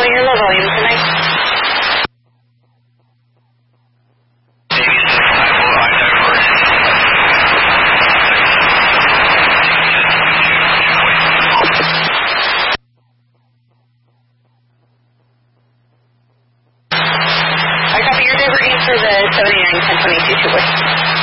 your low volume tonight? I copy your diverting for the 79-1022 2 boy.